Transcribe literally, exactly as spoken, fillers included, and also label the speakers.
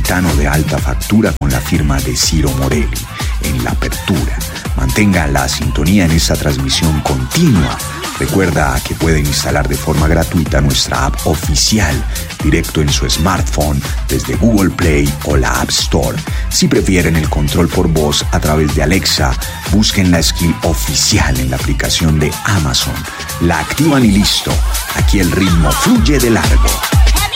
Speaker 1: napolitano de alta factura con la firma de Ciro Morelli en la apertura. Mantengan la sintonía en esta transmisión continua. Recuerda que pueden instalar de forma gratuita nuestra app oficial directo en su smartphone desde Google Play o la App Store. Si prefieren el control por voz a través de Alexa, busquen la skill oficial en la aplicación de Amazon. La activan y listo. Aquí el ritmo fluye de largo.